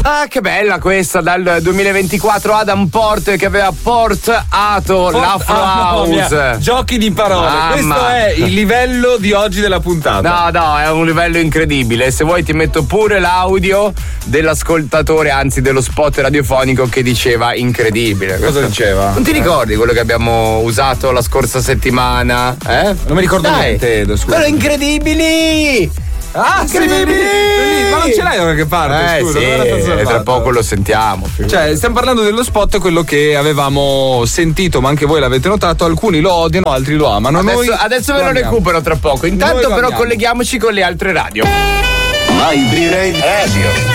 Ah, che bella questa dal 2024. Adam Port che aveva portato l'Afro House. Giochi di parole. Questo è il livello di oggi della puntata. No, è un livello incredibile. Se vuoi ti metto pure l'audio dell'ascoltatore, anzi dello spot radiofonico che diceva incredibile. Cosa diceva? Non ti ricordi quello che abbiamo usato la scorsa settimana? Non mi ricordo niente, scusa. Quello incredibili! Ah, incredibili! Ma non ce l'hai da qualche parte? Scusa, sì, tra poco lo sentiamo. Cioè, stiamo parlando dello spot, quello che avevamo sentito, ma anche voi l'avete notato, alcuni lo odiano, altri lo amano. Adesso ve lo recupero tra poco. Intanto però colleghiamoci con le altre radio. Vibrate Radio.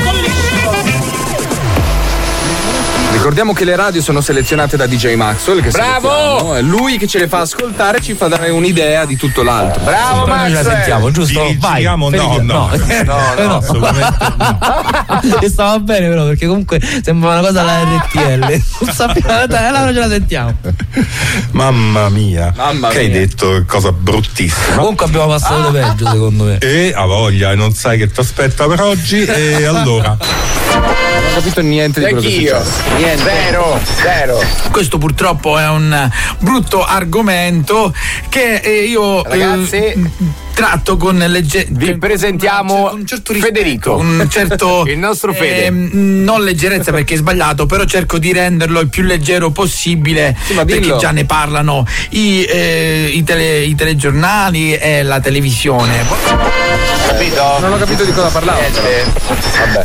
Ricordiamo che le radio sono selezionate da DJ Maxwell, che bravo! È lui che ce le fa ascoltare e ci fa dare un'idea di tutto l'altro. Bravo Maxwell! Noi la sentiamo, giusto? Vai. No, assolutamente no. E stava bene però, perché comunque sembra una cosa alla RTL. Non sappiamo, allora ce la sentiamo. Mamma mia. Che hai detto, cosa bruttissima. Comunque abbiamo passato peggio, secondo me. E a voglia, non sai che ti aspetta per oggi, e allora. Non ho capito niente di quello che è successo. Niente, zero. Questo purtroppo è un brutto argomento che io tratto con leggerezza. Vi presentiamo un certo Federico, un certo il nostro Fede. Non leggerezza perché è sbagliato, però cerco di renderlo il più leggero possibile, perché già ne parlano i telegiornali e la televisione. Capito? Non ho capito di cosa parlavo. Vabbè.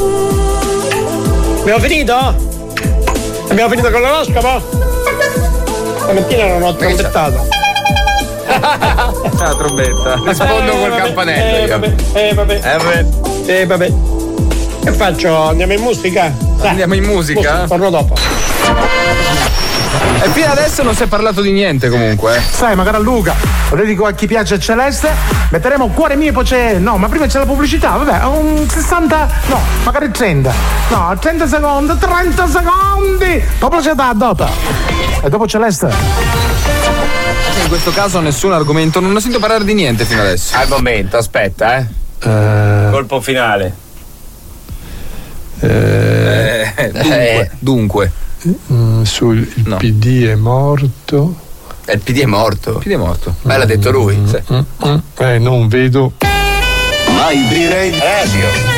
Abbiamo finito con l'oroscopo? Stamattina non ho trombettato. La trombetta. Rispondo col campanello. Vabbè. Che faccio? Andiamo in musica? Andiamo in musica? Torno dopo. E fino adesso non si è parlato di niente comunque. Sai, magari a Luca, lo dedico a chi piace a Celeste, metteremo Cuore mio e poi c'è. No, ma prima c'è la pubblicità, vabbè, un 60. No, magari 30. No, 30 secondi, 30 secondi! Dopo c'è dopo. E dopo Celeste. In questo caso nessun argomento, non ho sentito parlare di niente fino adesso. Al momento, aspetta, colpo finale. Dunque. Il PD è morto. Il PD è morto? Il PD è morto. L'ha detto lui. Non vedo. Vibrate Radio.